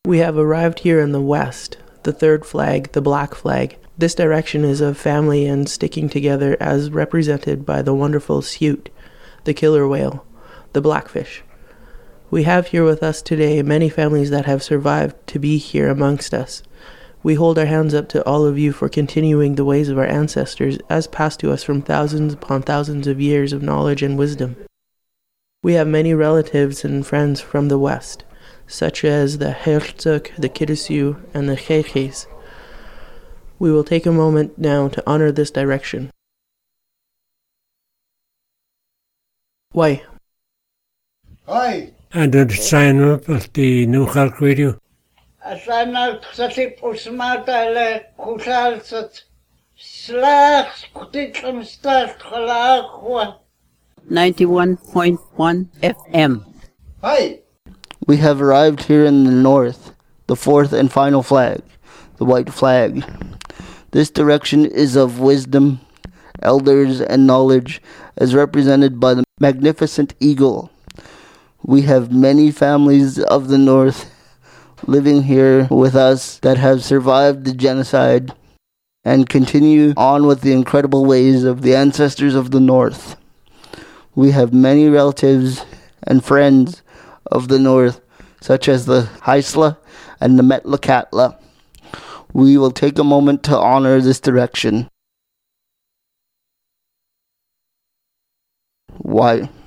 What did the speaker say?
We have arrived here in the west, the third flag, the black flag. This direction is of family and sticking together as represented by the wonderful scute, the killer whale, the blackfish. We have here with us today many families that have survived to be here amongst us. We hold our hands up to all of you for continuing the ways of our ancestors as passed to us from thousands upon thousands of years of knowledge and wisdom. We have many relatives and friends from the west, such as the Hertzog, the Kirissu, and the Khekhes. We will take a moment now to honor this direction. Why? Hi. And the sign up of the New Khalk Radio. Asana ksatip usmata kushalsat slach kutitlum start khalaqwa 91.1 FM. Hi. We have arrived here in the north, the fourth and final flag, the white flag. This direction is of wisdom, elders, and knowledge, as represented by the magnificent eagle. We have many families of the north living here with us that have survived the genocide and continue on with the incredible ways of the ancestors of the north. We have many relatives and friends of the north, such as the Haisla and the Metlakatla. We will take a moment to honor this direction. Why?